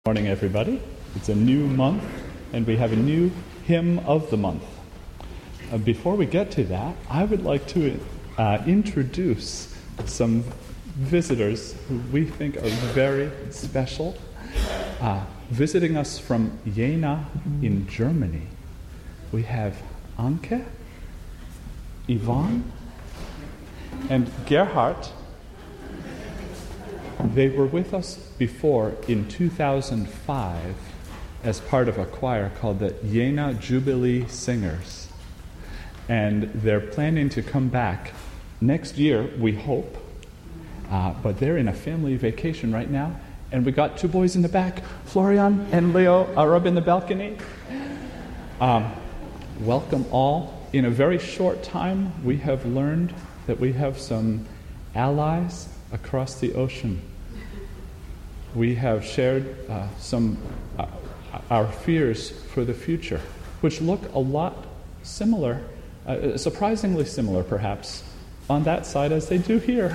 Morning, everybody. It's a new month, and we have a new hymn of the month. Before we get to that, I would like to introduce some visitors who we think are very special, visiting us from Jena in Germany. We have Anke, Yvonne, and Gerhard. They were with us before in 2005 as part of a choir called the Jena Jubilee Singers. And they're planning to come back next year, we hope. But they're in a family vacation right now. And we got two boys in the back. Florian and Leo are up in the balcony. Welcome all. In a very short time, we have learned that we have some allies across the ocean. We have shared our fears for the future, which look a lot similar, surprisingly similar perhaps, on that side as they do here.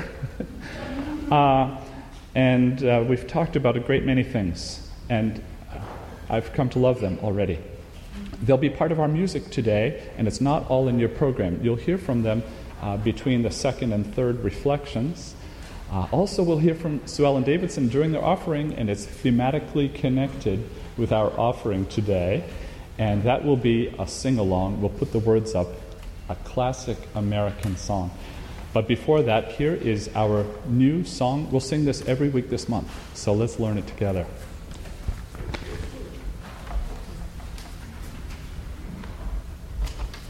And we've talked about a great many things, and I've come to love them already. They'll be part of our music today, and it's not all in your program. You'll hear from them between the second and third reflections. Also, we'll hear from Sue Ellen Davidson during their offering, and it's thematically connected with our offering today. And that will be a sing-along. We'll put the words up, a classic American song. But before that, here is our new song. We'll sing this every week this month, so let's learn it together.